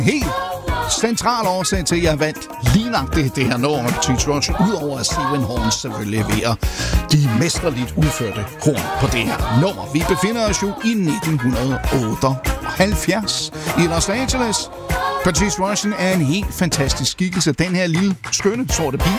helt central årsag til, at jeg vandt lignagtigt det her nummer med Patrice Rushen, udover at Steven Horn selvfølgelig leverer de mesterligt udførte horn på det her nummer. Vi befinder os jo i 1978 i Los Angeles. Patrice Rushen er en helt fantastisk skikkelse. Den her lille, skønne, sorte pige.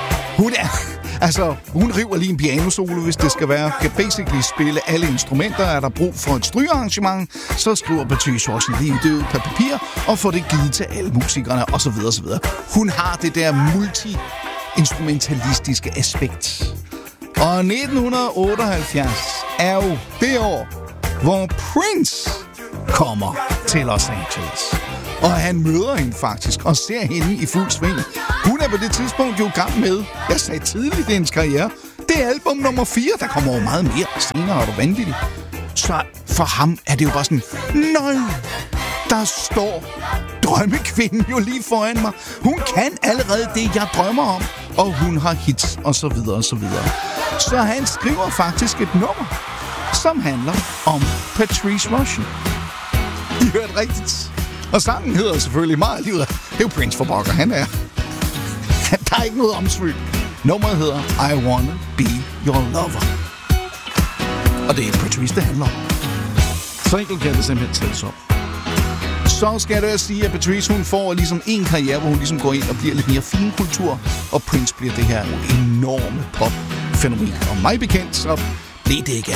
Hun river lige en pianosolo, hvis det skal være. Kan basically spille alle instrumenter. Er der brug for et strygearrangement, så skriver Patrice Rushen lige det ud på papir og får det givet til alle musikerne osv. osv. Hun har det der multi-instrumentalistiske aspekt. Og 1978 er jo det år, hvor Prince kommer til Los Angeles. Og han møder hende faktisk og ser hende i fuld sving. Hun er på det tidspunkt jo i gang med, jeg sagde tidligt i hendes karriere, det er album nummer 4, der kommer over meget mere senere, og det vanvittigt. Så for ham er det jo bare sådan, nej, der står drømmekvinden jo lige foran mig. Hun kan allerede det, jeg drømmer om, og hun har hits, og så videre, og så videre. Så han skriver faktisk et nummer, som handler om Patrice Rushen. I hørte rigtigt. Og sangen hedder selvfølgelig meget livet. Det er jo Prince for pokker, han er. Der er ikke noget omsvøb. Nummeret hedder I Wanna Be Your Lover. Og det er Patrice, det handler om. Så enkelt kan det simpelthen tælles op. Så skal jeg sige, at Patrice, hun får ligesom en karriere, hvor hun ligesom går ind og bliver lidt mere finkultur, og Prince bliver det her enorme pop-fænomen. Og mig bekendt, så blev det ikke